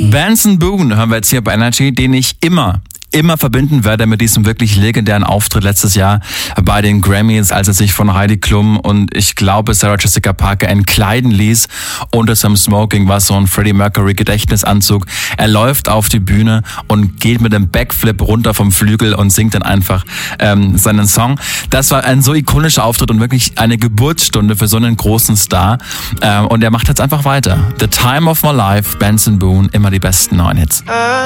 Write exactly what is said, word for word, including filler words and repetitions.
Benson Boone hören wir jetzt hier bei Energy, den ich immer immer verbinden werde mit diesem wirklich legendären Auftritt letztes Jahr bei den Grammys, als er sich von Heidi Klum und ich glaube Sarah Jessica Parker entkleiden ließ unter seinem Smoking, was so ein Freddie Mercury Gedächtnisanzug. Er läuft auf die Bühne und geht mit einem Backflip runter vom Flügel und singt dann einfach ähm, seinen Song. Das war ein so ikonischer Auftritt und wirklich eine Geburtsstunde für so einen großen Star. Ähm, und er macht jetzt einfach weiter. The Time of My Life, Benson Boone, immer die besten neuen Hits.